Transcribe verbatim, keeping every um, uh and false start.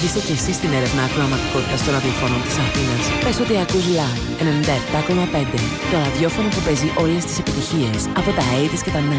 μπεις και εσύ στην έρευνα ακροαματικότητας των ραδιοφώνων της Αθήνας. Πες ότι ακούς Live ενενήντα επτά κόμμα πέντε. Το ραδιόφωνο που παίζει όλες τις επιτυχίες από τα ογδόντα και τα ενενήντα.